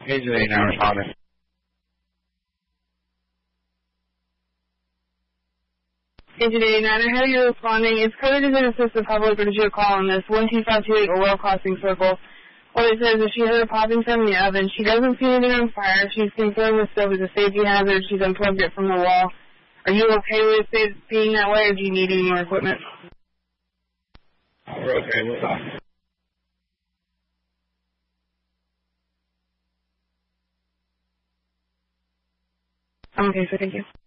Agent 89 responding. Agent 89, I have you responding. Is coded as an assist the public or did you call on this? 12528 Oil Crossing Circle. What it says is she heard a popping from the oven. She doesn't see anything on fire. She's concerned the stove is a safety hazard. She's unplugged it from the wall. Are you okay with it being that way or do you need any more equipment? We're okay with that. I'm okay, so thank you.